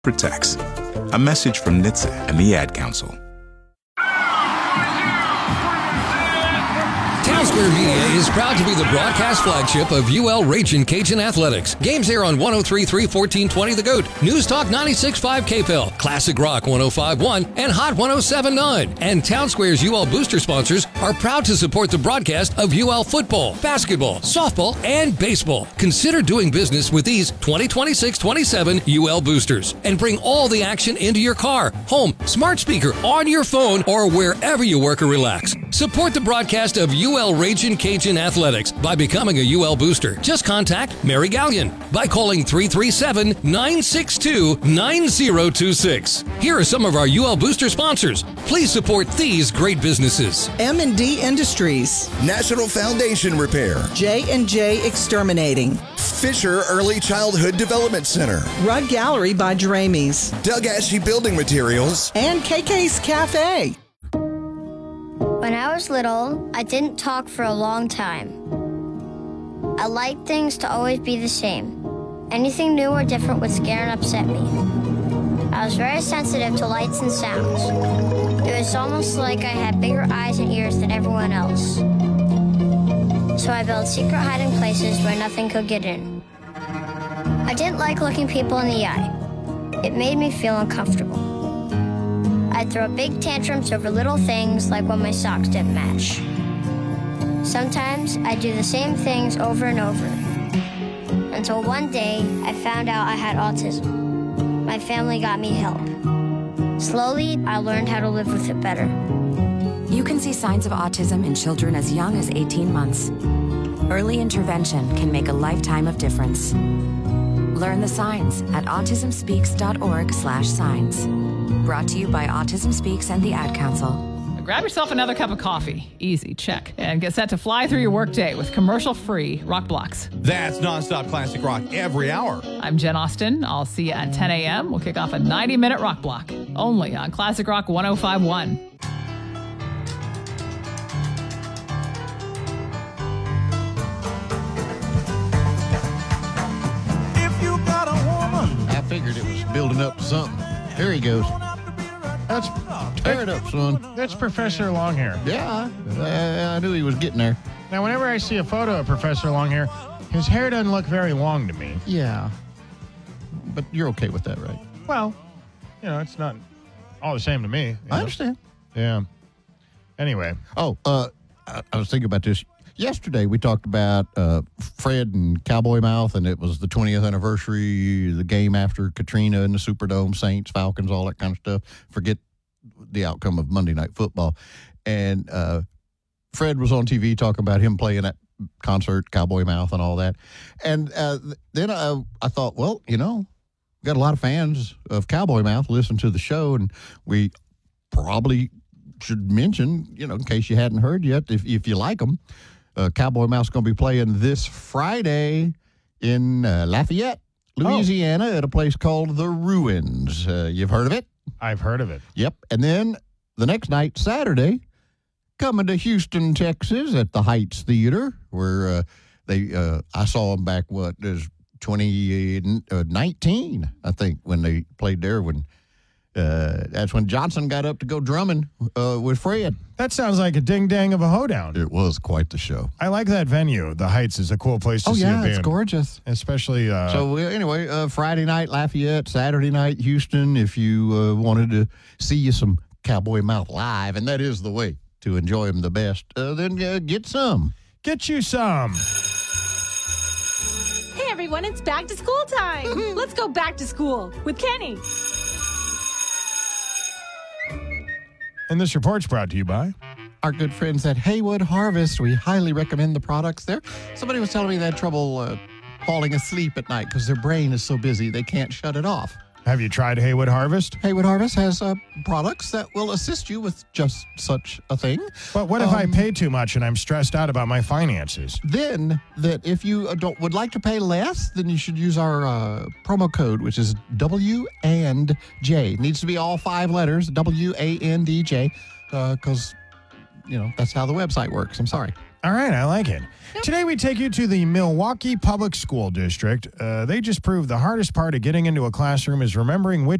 protects. A message from NHTSA and the Ad Council. Townsquare Media is proud to be the broadcast flagship of UL Ragin' Cajun Athletics. Games air on 103.3 1420 The Goat, News Talk 96.5 KPEL, Classic Rock 105.1, and Hot 107.9. And Townsquare's UL booster sponsors are proud to support the broadcast of UL football, basketball, softball, and baseball. Consider doing business with these 2026-27 UL boosters and bring all the action into your car, home, smart speaker, on your phone, or wherever you work or relax. Support the broadcast of UL Ragin' Cajun Athletics by becoming a UL booster. Just contact Mary Gallion by calling 337-962-9026. Here are some of our UL booster sponsors. Please support these great businesses. M&D Industries, National Foundation Repair, J&J Exterminating, Fisher Early Childhood Development Center, Rudd Gallery by Dramies, Doug Ashley Building Materials, and KK's Cafe. When I was little, I didn't talk for a long time. I liked things to always be the same. Anything new or different would scare and upset me. I was very sensitive to lights and sounds. It was almost like I had bigger eyes and ears than everyone else. So I built secret hiding places where nothing could get in. I didn't like looking people in the eye. It made me feel uncomfortable. I'd throw big tantrums over little things like when my socks didn't match. Sometimes I'd do the same things over and over. Until one day, I found out I had autism. My family got me help. Slowly, I learned how to live with it better. You can see signs of autism in children as young as 18 months. Early intervention can make a lifetime of difference. Learn the signs at autismspeaks.org/signs. Brought to you by Autism Speaks and the Ad Council. Grab yourself another cup of coffee. Easy, check. And get set to fly through your workday with commercial-free Rock Blocks. That's nonstop classic rock every hour. I'm Jen Austen. I'll see you at 10 a.m. We'll kick off a 90-minute Rock Block, only on Classic Rock 105.1. If you got a woman, I figured it was building up to something. Here he goes. That's Tear it up, son. That's Professor Longhair. Yeah, I knew he was getting there. Now, whenever I see a photo of Professor Longhair, his hair doesn't look very long to me. Yeah. But you're okay with that, right? Well, it's not all the same to me. I understand. Yeah. Anyway. Oh, I was thinking about this. Yesterday, we talked about Fred and Cowboy Mouth, and it was the 20th anniversary, the game after Katrina and the Superdome, Saints, Falcons, all that kind of stuff. Forget the outcome of Monday Night Football. And Fred was on TV talking about him playing at concert, Cowboy Mouth and all that. And then I thought, well, we got a lot of fans of Cowboy Mouth listen to the show, and we probably should mention, in case you hadn't heard yet, if you like them, Cowboy Mouth's going to be playing this Friday in Lafayette, Louisiana, at a place called The Ruins. You've heard of it? I've heard of it. Yep. And then the next night, Saturday, coming to Houston, Texas, at the Heights Theater, where I saw them back, 2019, I think, when they played there, when that's when Johnson got up to go drumming with Fred. That sounds like a ding-dang of a hoedown. It was quite the show. I like that venue. The Heights is a cool place to see a band. Oh, yeah, it's gorgeous. Especially... So, anyway, Friday night, Lafayette, Saturday night, Houston, if you wanted to see some Cowboy Mouth live, and that is the way to enjoy them the best, then get some. Get you some. Hey, everyone, it's back to school time. Let's go back to school with Kenny. And this report's brought to you by our good friends at Haywood Harvest. We highly recommend the products there. Somebody was telling me they had trouble falling asleep at night because their brain is so busy they can't shut it off. Have you tried Haywood Harvest? Haywood Harvest has products that will assist you with just such a thing. But what if I pay too much and I'm stressed out about my finances? Then, that if you would like to pay less, then you should use our promo code, which is W&J. It needs to be all 5 letters, WANDJ, because, that's how the website works. I'm sorry. All right, I like it. Today we take you to the Milwaukee Public School District. They just proved the hardest part of getting into a classroom is remembering which